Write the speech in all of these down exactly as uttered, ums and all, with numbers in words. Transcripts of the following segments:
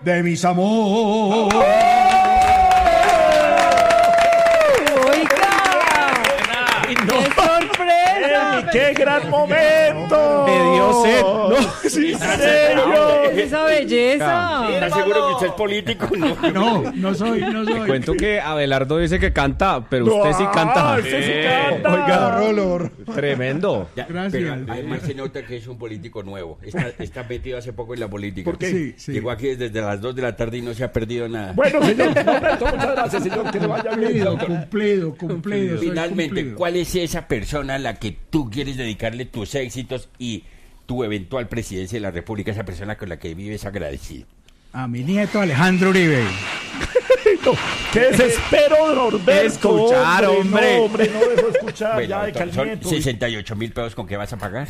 de mis amores. ¡Qué gran momento! Me dio sed. No, sí, serio. Esa belleza. ¿Estás seguro que usted es político? No, No, no soy, no soy. Te cuento que Abelardo dice que canta, pero usted sí canta. Ah, usted sí Eh, canta. Oiga, Rolo. Tremendo. Ya, Gracias. Pero además se nota que es un político nuevo. Está, está metido hace poco en la política. ¿Por qué? Sí, sí. Llegó aquí desde las dos de la tarde y no se ha perdido nada. Bueno, señor, Roberto, muchas gracias, señor. Que le vaya bien. Cumplido, doctor. cumplido, cumplido. soy Finalmente, cumplido. ¿cuál es esa persona a la que tú quieres dedicarle tus éxitos y tu eventual presidencia de la República? Esa persona con la que vives agradecido. A mi nieto Alejandro Uribe. No, ¡qué desespero, Norberto! Escuchar, hombre. No, hombre, no dejo escuchar. Bueno, ya de entonces, son Calnieto. sesenta y ocho mil pesos, ¿con qué vas a pagar?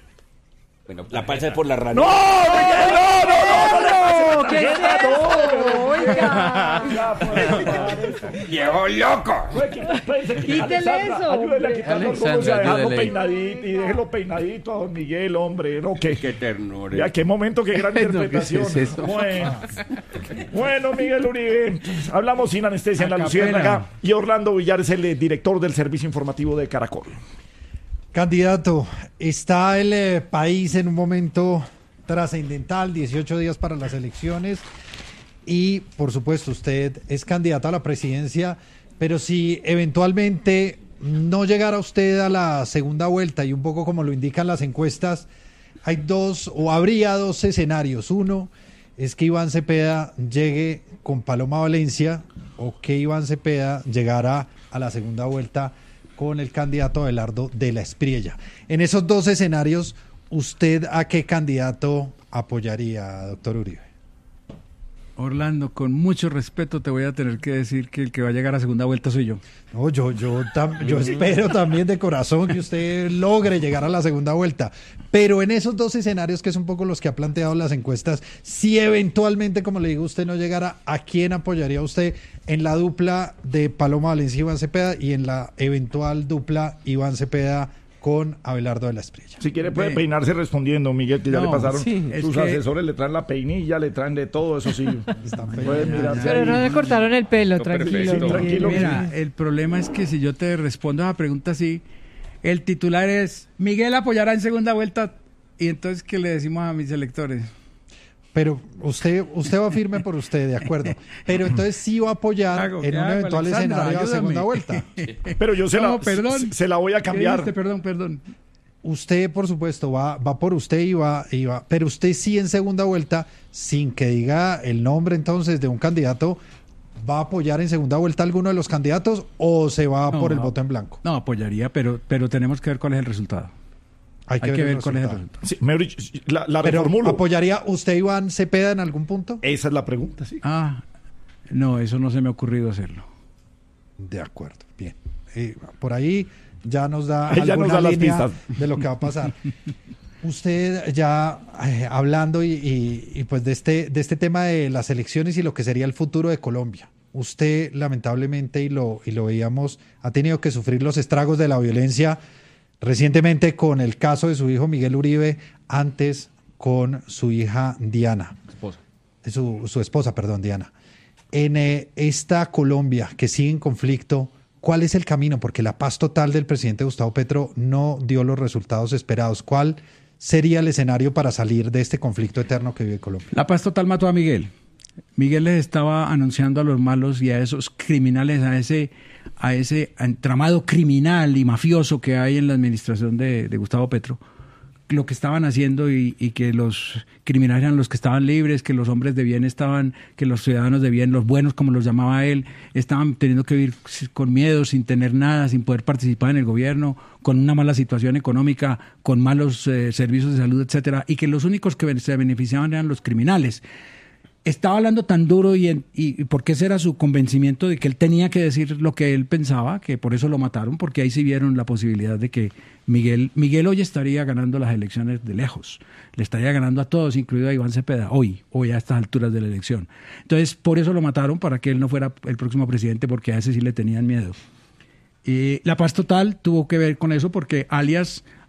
Bueno, la pasa es por la rana. ¡No, Miguel! ¡No, no, no! ¡No le pases la ¿Qué es tarjeta, eso? no! Oiga. Ya, pues, pagar eso. ¡Viejo loco! Quítele eso, Ayúdele a hombre. quitarlo Alexandra, a dejarlo ayúdele. peinadito y déjelo peinadito a don Miguel, hombre. No, qué, ¡Qué ternura! ya, qué momento, qué gran No, ¿qué interpretación. es eso? Bueno, bueno, Miguel Uribe, hablamos sin anestesia en la A Luciérnaga. capela. Y Orlando Villar es el eh, director del servicio informativo de Caracol. Candidato, está el eh, país en un momento trascendental, dieciocho días para las elecciones y por supuesto usted es candidato a la presidencia, pero si eventualmente no llegara usted a la segunda vuelta y un poco como lo indican las encuestas, hay dos o habría dos escenarios. Uno es que Iván Cepeda llegue con Paloma Valencia o que Iván Cepeda llegara a la segunda vuelta con el candidato Abelardo de la Espriella. En esos dos escenarios, ¿usted a qué candidato apoyaría, doctor Uribe? Orlando, con mucho respeto te voy a tener que decir que el que va a llegar a segunda vuelta soy yo. No, yo, yo, tam- yo espero también de corazón que usted logre llegar a la segunda vuelta. Pero en esos dos escenarios, que es un poco los que ha planteado las encuestas, si eventualmente, como le digo, usted no llegara, ¿a quién apoyaría usted en la dupla de Paloma Valencia y Iván Cepeda y en la eventual dupla Iván Cepeda con Abelardo de la Espriella? Si quiere puede Ve. peinarse respondiendo, Miguel, que ya No, le pasaron. sí, es Sus que- asesores le traen la peinilla, le traen de todo, eso sí. Está Puede feo. mirarse Pero ahí. no me cortaron el pelo, No, tranquilo. perfecto. Miguel. Tranquilo. Mira, el problema es que si yo te respondo a la pregunta así, el titular es Miguel apoyará en segunda vuelta y entonces ¿qué le decimos a mis electores? Pero usted, usted va firme por usted, de acuerdo. Pero entonces sí va a apoyar Hago, en ¿qué un hago, eventual Alexandra? escenario a Ayúdame. segunda vuelta. Pero yo se, No, la, perdón. se, se la voy a ¿Qué cambiar. dijiste? Perdón, perdón. Usted, por supuesto, va, va por usted y va, y va, pero usted sí en segunda vuelta, sin que diga el nombre entonces de un candidato, ¿va a apoyar en segunda vuelta a alguno de los candidatos o se va No, por el no. voto en blanco? No, apoyaría, pero, pero tenemos que ver cuál es el resultado. Hay que, Hay que ver, ver el cuál es el resultado. resultado. Sí, mejor dicho, la, la Pero reformulo. ¿apoyaría usted Iván Cepeda en algún punto? Esa es la pregunta, sí. Ah, no, eso no se me ha ocurrido hacerlo. De acuerdo, bien. Eh, por ahí ya nos da Ahí ya alguna nos da las línea pistas. de lo que va a pasar. Usted ya eh, hablando y, y- y pues de este de este tema de las elecciones y lo que sería el futuro de Colombia. Usted lamentablemente y lo y lo veíamos ha tenido que sufrir los estragos de la violencia recientemente con el caso de su hijo Miguel Uribe, antes con su hija Diana. Esposa. Su, su esposa, perdón, Diana. En eh, esta Colombia que sigue en conflicto, ¿cuál es el camino? Porque la paz total del presidente Gustavo Petro no dio los resultados esperados. ¿Cuál sería el escenario para salir de este conflicto eterno que vive Colombia? La paz total mató a Miguel. Miguel les estaba anunciando a los malos y a esos criminales, a ese, a ese entramado criminal y mafioso que hay en la administración de, de Gustavo Petro, lo que estaban haciendo y, y que los criminales eran los que estaban libres, que los hombres de bien estaban, que los ciudadanos de bien, los buenos como los llamaba él, estaban teniendo que vivir con miedo, sin tener nada, sin poder participar en el gobierno, con una mala situación económica, con malos eh, servicios de salud, etcétera, y que los únicos que se beneficiaban eran los criminales. Estaba hablando tan duro y, en, y, y porque ese era su convencimiento de que él tenía que decir lo que él pensaba, que por eso lo mataron, porque ahí sí vieron la posibilidad de que Miguel, Miguel hoy estaría ganando las elecciones de lejos, le estaría ganando a todos, incluido a Iván Cepeda, hoy, hoy a estas alturas de la elección. Entonces, por eso lo mataron, para que él no fuera el próximo presidente, porque a ese sí le tenían miedo. Y la paz total tuvo que ver con eso, porque alias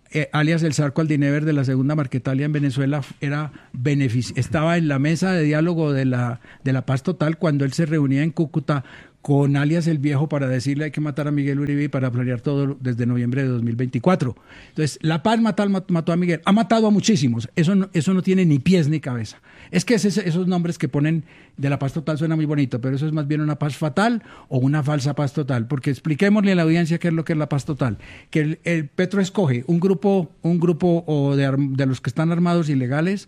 eh, alias el Zarco Aldinever de la Segunda Marquetalia en Venezuela, era benefici- estaba en la mesa de diálogo de la, de la Paz Total cuando él se reunía en Cúcuta con alias el Viejo para decirle hay que matar a Miguel Uribe y para planear todo desde noviembre de dos mil veinticuatro. Entonces, La Paz mató, mató a Miguel, ha matado a muchísimos, eso no, eso no tiene ni pies ni cabeza. Es que ese, esos nombres que ponen de la paz total suena muy bonito, pero eso es más bien una paz fatal o una falsa paz total, porque expliquémosle a la audiencia qué es lo que es la paz total. Que el, el Petro escoge un grupo, un grupo o de, de los que están armados ilegales,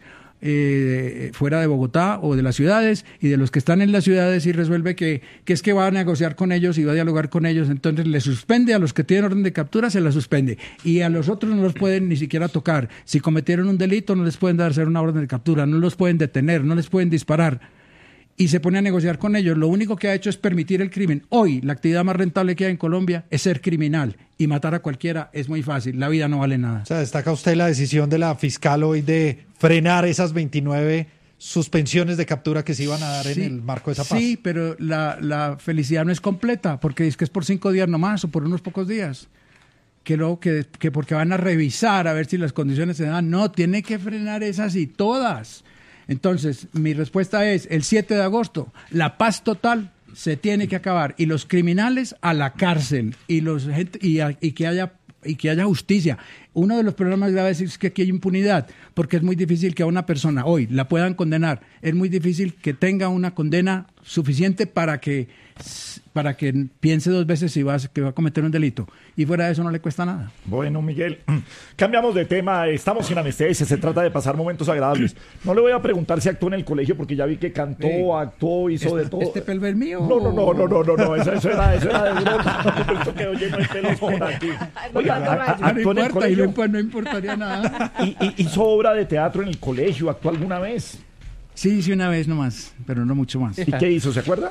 Eh, fuera de Bogotá o de las ciudades, y de los que están en las ciudades, y resuelve que, que es que va a negociar con ellos y va a dialogar con ellos, entonces le suspende a los que tienen orden de captura, se la suspende, y a los otros no los pueden ni siquiera tocar. Si cometieron un delito no les pueden dar hacer una orden de captura, no los pueden detener, no les pueden disparar, y se pone a negociar con ellos. Lo único que ha hecho es permitir el crimen. Hoy la actividad más rentable que hay en Colombia es ser criminal, y matar a cualquiera es muy fácil, la vida no vale nada. O sea, destaca usted la decisión de la fiscal hoy de frenar esas veintinueve suspensiones de captura que se iban a dar Sí, en el marco de esa paz. Sí, pero la, la felicidad no es completa, porque es que es por cinco días nomás o por unos pocos días. Que, luego que, que porque van a revisar a ver si las condiciones se dan. No, tiene que frenar esas y todas. Entonces, mi respuesta es, el siete de agosto, la paz total se tiene que acabar, y los criminales a la cárcel, y los gente, y, a, y que haya y que haya justicia. Uno de los problemas graves es que aquí hay impunidad, porque es muy difícil que a una persona hoy la puedan condenar, es muy difícil que tenga una condena suficiente para que para que piense dos veces si va a, que va a cometer un delito, y fuera de eso no le cuesta nada. Bueno, Miguel, cambiamos de tema, estamos sin anestesia, se trata de pasar momentos agradables. No le voy a preguntar si actuó en el colegio, porque ya vi que cantó, Eh, actuó, hizo ¿Este, de todo. este pelo es mío? No, no, no, no, no, no, no, eso, eso era, eso era de broma. Esto quedó lleno de pelos por aquí. Oiga, botando a- a- rayos. Ah, no actuó en el importa, y no, colegio imp- no importaría nada. y, y hizo obra de teatro en el colegio, ¿actuó alguna vez? Sí, sí, una vez nomás, pero no mucho más. ¿Y qué hizo, se acuerda?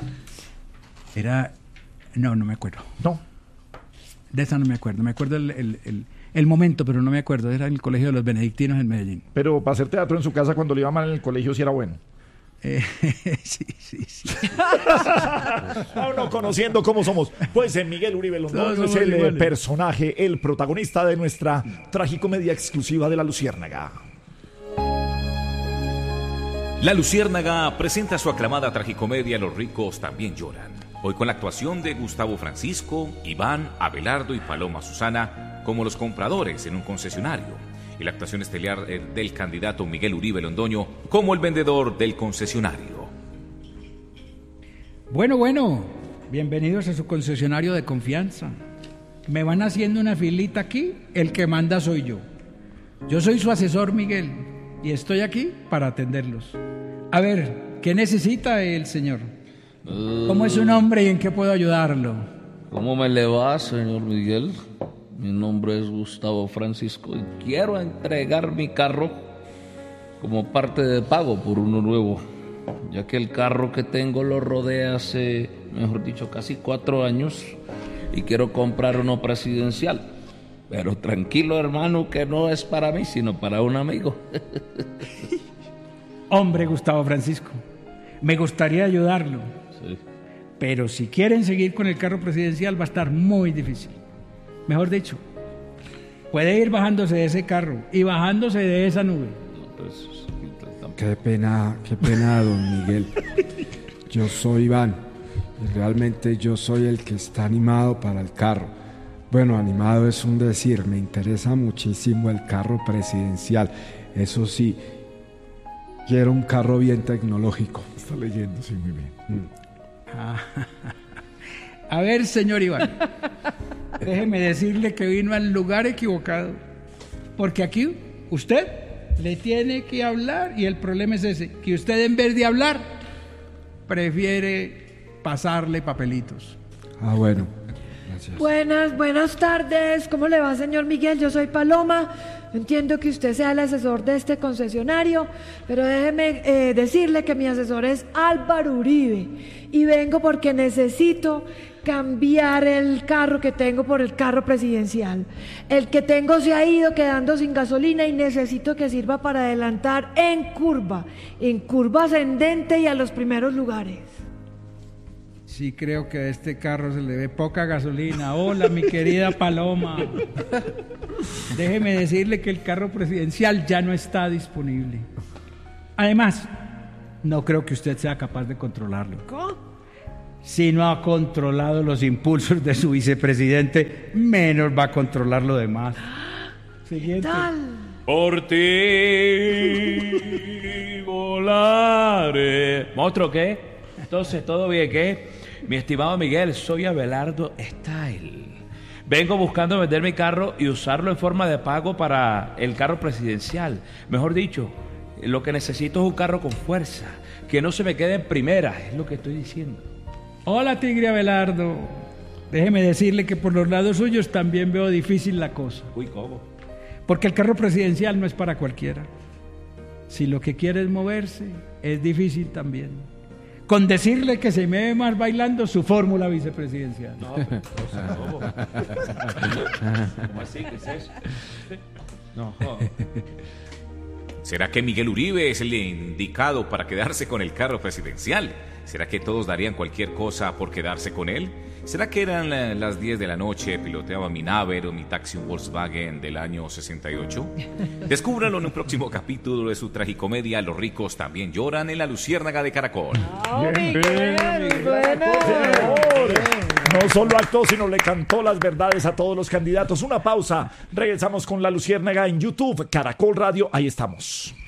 Era... No, no me acuerdo. No. De esa no me acuerdo. Me acuerdo el, el, el, el momento, pero no me acuerdo. Era en el colegio de los benedictinos en Medellín. Pero para hacer teatro en su casa cuando le iba mal en el colegio sí era bueno. Eh, sí, sí, sí. No, no, conociendo cómo somos. Pues eh, Miguel Uribe Londoño Todos es somos el eh, iguales. personaje, el protagonista de nuestra tragicomedia exclusiva de La Luciérnaga. La Luciérnaga presenta su aclamada tragicomedia Los ricos también lloran. Hoy con la actuación de Gustavo Francisco, Iván, Abelardo y Paloma Susana como los compradores en un concesionario, y la actuación estelar eh, del candidato Miguel Uribe Londoño como el vendedor del concesionario. Bueno, bueno. Bienvenidos a su concesionario de confianza. Me van haciendo una filita aquí. El que manda soy yo. Yo soy su asesor, Miguel, y estoy aquí para atenderlos. A ver, ¿qué necesita el señor? ¿Cómo es su nombre y en qué puedo ayudarlo? ¿Cómo me le va, señor Miguel? Mi nombre es Gustavo Francisco y quiero entregar mi carro como parte de pago por uno nuevo, ya que el carro que tengo lo rodea hace, mejor dicho, casi cuatro años y quiero comprar uno presidencial. Pero tranquilo, hermano, que no es para mí, sino para un amigo. Hombre, Gustavo Francisco, me gustaría ayudarlo. Sí. Pero si quieren seguir con el carro presidencial va a estar muy difícil. Mejor dicho, puede ir bajándose de ese carro y bajándose de esa nube. No, pues, tampoco. Qué pena, qué pena, don Miguel. Yo soy Iván y realmente yo soy el que está animado para el carro. Bueno, animado es un decir, me interesa muchísimo el carro presidencial. Eso sí, quiero un carro bien tecnológico. Está leyendo, sí, muy bien. Mm. Ah, a ver, señor Iván, déjeme decirle que vino al lugar equivocado, porque aquí usted le tiene que hablar y el problema es ese, que usted en vez de hablar prefiere pasarle papelitos. Ah, bueno, gracias. Buenas, buenas tardes. ¿Cómo le va, señor Miguel? Yo soy Paloma. Entiendo que usted sea el asesor de este concesionario, pero déjeme eh, decirle que mi asesor es Álvaro Uribe y vengo porque necesito cambiar el carro que tengo por el carro presidencial. El que tengo se ha ido quedando sin gasolina y necesito que sirva para adelantar en curva, en curva ascendente y a los primeros lugares. sí creo que a este carro se le ve poca gasolina. Hola, mi querida Paloma. Déjeme decirle que el carro presidencial ya no está disponible. Además, no creo que usted sea capaz de controlarlo. ¿Cómo? Si no ha controlado los impulsos de su vicepresidente, menos va a controlar lo demás. Siguiente. Tal. Por ti volaré. ¿Monstruo qué? Entonces, ¿todo bien qué? Mi estimado Miguel, soy Abelardo Style. Vengo buscando vender mi carro y usarlo en forma de pago para el carro presidencial. Mejor dicho, lo que necesito es un carro con fuerza, que no se me quede en primera, es lo que estoy diciendo. Hola, Tigre Abelardo. Déjeme decirle que por los lados suyos también veo difícil la cosa. Uy, ¿cómo? Porque el carro presidencial no es para cualquiera. Si lo que quiere es moverse, es difícil también. Con decirle que se me ve más bailando su fórmula vicepresidencial. No, pero, o sea, ¿cómo? ¿Cómo así? ¿Qué es eso? No. ¿Será que Miguel Uribe es el indicado para quedarse con el carro presidencial? ¿Será que todos darían cualquier cosa por quedarse con él? ¿Será que eran eh, las diez de la noche, piloteaba mi Naver o mi taxi un Volkswagen del año sesenta y ocho? Descúbralo en un próximo capítulo de su tragicomedia Los ricos también lloran en La Luciérnaga de Caracol. ¡Oh, Miguel! ¡Bueno! No solo actuó, sino le cantó las verdades a todos los candidatos. Una pausa. Regresamos con La Luciérnaga en YouTube, Caracol Radio. Ahí estamos.